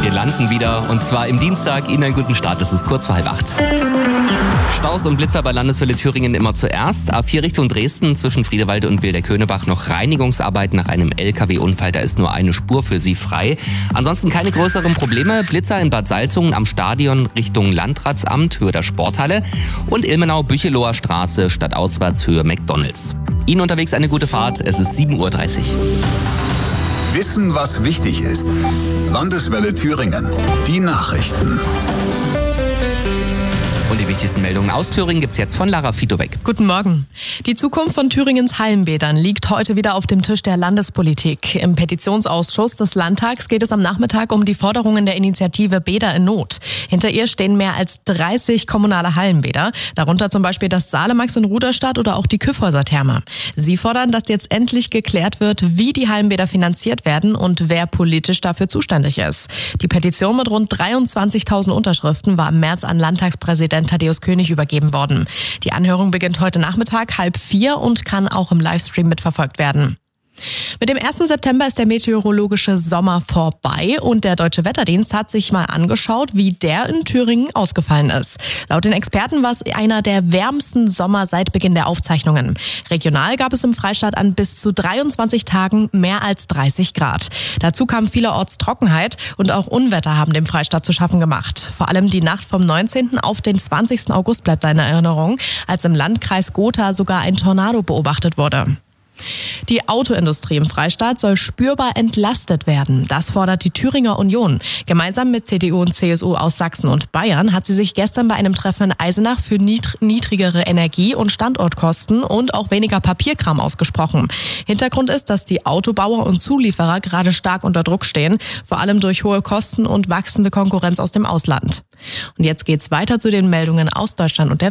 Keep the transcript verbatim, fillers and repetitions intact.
Wir landen wieder und zwar im Dienstag. Ihnen einen guten Start, es ist kurz vor halb acht. Staus und Blitzer bei Landeswelle Thüringen immer zuerst. A vier Richtung Dresden zwischen Friedewalde und Wilder-Könebach noch Reinigungsarbeiten nach einem L K W-Unfall. Da ist nur eine Spur für Sie frei. Ansonsten keine größeren Probleme. Blitzer in Bad Salzungen am Stadion Richtung Landratsamt, Höhe der Sporthalle. Und Ilmenau-Bücheloher Straße stadtauswärts Höhe McDonalds. Ihnen unterwegs eine gute Fahrt. Es ist sieben Uhr dreißig. Wissen, was wichtig ist. Landeswelle Thüringen. Die Nachrichten. Und die wichtigsten Meldungen aus Thüringen gibt's jetzt von Lara Fitowek. Guten Morgen. Die Zukunft von Thüringens Hallenbädern liegt heute wieder auf dem Tisch der Landespolitik. Im Petitionsausschuss des Landtags geht es am Nachmittag um die Forderungen der Initiative Bäder in Not. Hinter ihr stehen mehr als dreißig kommunale Hallenbäder, darunter zum Beispiel das Salemax in Ruderstadt oder auch die Kyffhäuser Therme. Sie fordern, dass jetzt endlich geklärt wird, wie die Hallenbäder finanziert werden und wer politisch dafür zuständig ist. Die Petition mit rund dreiundzwanzigtausend Unterschriften war im März an Landtagspräsident Thaddäus König übergeben worden. Die Anhörung beginnt heute Nachmittag halb vier und kann auch im Livestream mitverfolgt werden. Mit dem ersten September ist der meteorologische Sommer vorbei und der Deutsche Wetterdienst hat sich mal angeschaut, wie der in Thüringen ausgefallen ist. Laut den Experten war es einer der wärmsten Sommer seit Beginn der Aufzeichnungen. Regional gab es im Freistaat an bis zu dreiundzwanzig Tagen mehr als dreißig Grad. Dazu kam vielerorts Trockenheit und auch Unwetter haben dem Freistaat zu schaffen gemacht. Vor allem die Nacht vom neunzehnten auf den zwanzigsten August bleibt eine Erinnerung, als im Landkreis Gotha sogar ein Tornado beobachtet wurde. Die Autoindustrie im Freistaat soll spürbar entlastet werden. Das fordert die Thüringer Union. Gemeinsam mit C D U und C S U aus Sachsen und Bayern hat sie sich gestern bei einem Treffen in Eisenach für niedrigere Energie- und Standortkosten und auch weniger Papierkram ausgesprochen. Hintergrund ist, dass die Autobauer und Zulieferer gerade stark unter Druck stehen, vor allem durch hohe Kosten und wachsende Konkurrenz aus dem Ausland. Und jetzt geht's weiter zu den Meldungen aus Deutschland und der